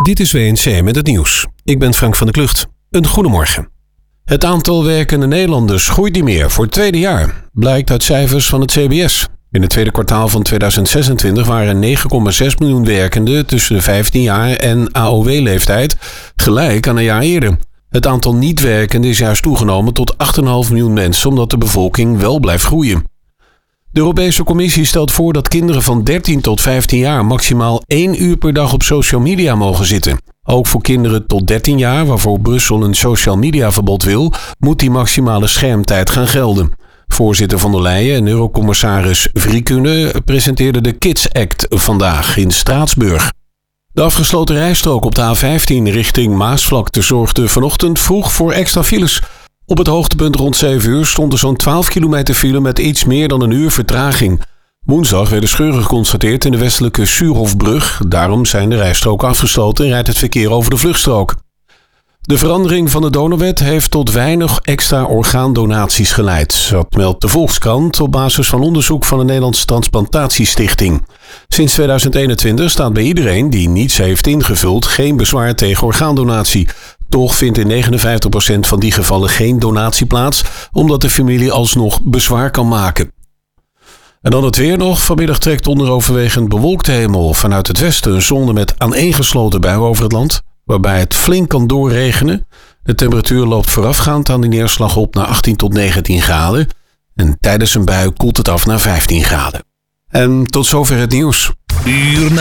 Dit is WNC met het nieuws. Ik ben Frank van der Klucht. Een goedemorgen. Het aantal werkende Nederlanders groeit niet meer voor het tweede jaar, blijkt uit cijfers van het CBS. In het tweede kwartaal van 2026 waren 9,6 miljoen werkenden tussen de 15 jaar en AOW-leeftijd, gelijk aan een jaar eerder. Het aantal niet-werkenden is juist toegenomen tot 8,5 miljoen mensen, omdat de bevolking wel blijft groeien. De Europese Commissie stelt voor dat kinderen van 13 tot 15 jaar maximaal 1 uur per dag op social media mogen zitten. Ook voor kinderen tot 13 jaar, waarvoor Brussel een social media verbod wil, moet die maximale schermtijd gaan gelden. Voorzitter von der Leyen en Eurocommissaris Vriekunde presenteerden de Kids Act vandaag in Straatsburg. De afgesloten rijstrook op de A15 richting Maasvlakte zorgde vanochtend vroeg voor extra files. Op het hoogtepunt rond 7 uur stond er zo'n 12 kilometer file met iets meer dan een uur vertraging. Woensdag werden scheuren geconstateerd in de westelijke Suurhofbrug. Daarom zijn de rijstroken afgesloten en rijdt het verkeer over de vluchtstrook. De verandering van de donorwet heeft tot weinig extra orgaandonaties geleid. Dat meldt de Volkskrant op basis van onderzoek van de Nederlandse Transplantatiestichting. Sinds 2021 staat bij iedereen die niets heeft ingevuld geen bezwaar tegen orgaandonatie. Toch vindt in 59% van die gevallen geen donatie plaats, omdat de familie alsnog bezwaar kan maken. En dan het weer nog. Vanmiddag trekt onder overwegend bewolkte hemel vanuit het westen een zone met aaneengesloten buien over het land, waarbij het flink kan doorregenen. De temperatuur loopt voorafgaand aan de neerslag op naar 18 tot 19 graden. En tijdens een bui koelt het af naar 15 graden. En tot zover het nieuws.